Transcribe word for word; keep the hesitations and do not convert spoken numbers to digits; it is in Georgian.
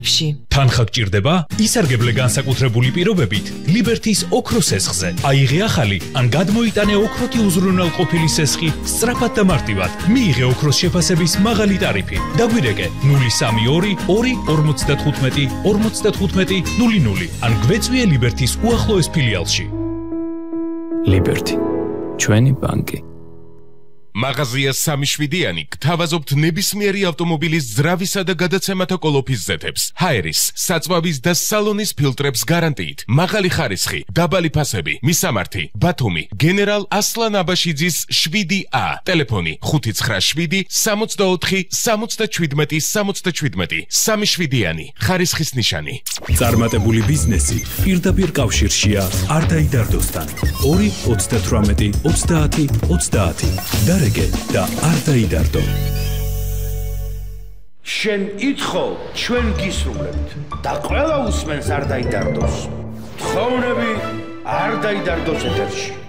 თანხა გჭირდება? ისარგებლე განსაკუთრებული პირობებით ლიბერთის ოქროს სესხზე. აიღე ახალი ან გადმოიტანე ოქროთი უზრუნველყოფილი სესხი სწრაფად და მარტივად. მიიღე ოქროს შეფასების მაღალი ტარიფი. დაგვირეკე ნული სამი ორი ორი ორმოცდათხუთმეტი ორმოცდათხუთმეტი ნული ნული ან გვეწვიე ლიბერთის უახლოეს ფილიალში. ლიბერთი, ჩვენი ბანკი. მაღაზია სამი შვიდიანი გთავაზობთ ნებისმიერი ავტომობილის ძრავისა და გადაცემათა კოლოფის ზეთებს, ჰაერის, საწვავის და სალონის ფილტრებს გარანტიით, მაღალი ხარისხი, დაბალი ფასები, მისამართი, ბათუმი, გენერალ ასლან აბაშიძის შვიდი ა, ტელეფონი ხუთი ცხრა შვიდი სამოცდაოთხი სამოცდაჩვიდმეტი სამოცდაჩვიდმეტი, სამი შვიდიანი, ხარისხის ნიშანი. წარმატებული ბიზნესი პირდაპირ კავშირშია არ დაიდარდოსთან. ორი ოცდათვრამეტი ოცდაათი ოცდაათი. დარეგე და არ დაიდარდო. შენ ითხოვ, ჩვენ გისრულებთ და ყველა უსმენს არ დაიდარდოს. თხოვნები არ დაიდარდოს ეთერში.